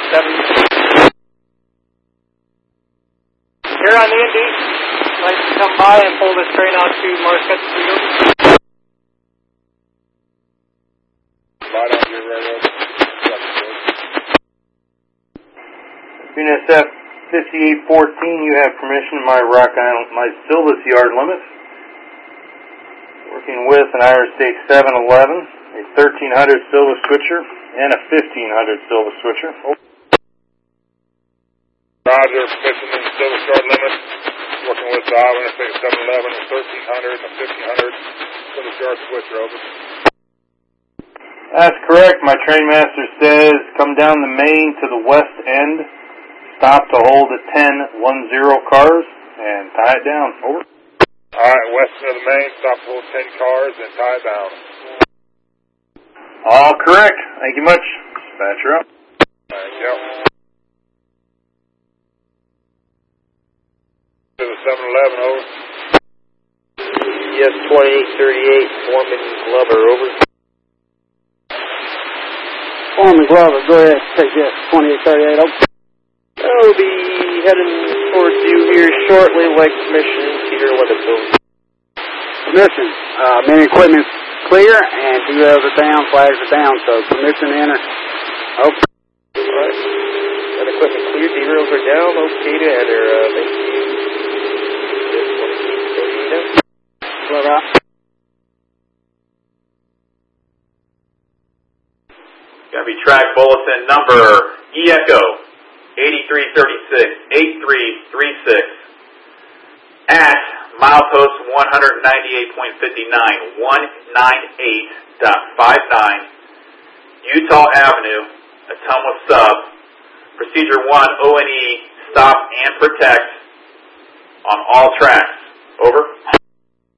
7. Here on the Indy, I'd like to come by and pull this train out to Marquette Field. Right on your railroad. Unit F5814, you have permission in my Rock Island, my Silvis yard limits. Working with an Irish State 711, a 1300 Silvis switcher, and a 1500 Silvis switcher. Roger, permission in the Silvis yard limits. Working with the Iowa Interstate 711, a 1300 and a 1500 Silvis yard switcher, over. That's correct. My trainmaster says come down the main to the west end, stop to hold at 1010 cars, and tie it down. Over. Alright, west of the main, stop to hold 10 cars, and tie it down. All correct. Thank you much. Dispatcher up. Thank you. To the 711, over. Yes, 2838, Foreman Glover, over. Foreman Glover, go ahead. Take this, 2838, over. I'll be heading towards you here shortly, like permission, Peter Limits, over. Permission. Main equipment's clear, and DRLs are down, flags are down, so permission to enter. Over. Alright. That equipment clear, D-rails are down, okay to enter, thank you. Slow out. Gonna be track bulletin number E-Echo 8336, 8336 at milepost 198.59, 198.59, Utah Avenue, Ottumwa Sub, Procedure 1, ONE, stop and protect on all tracks. Over.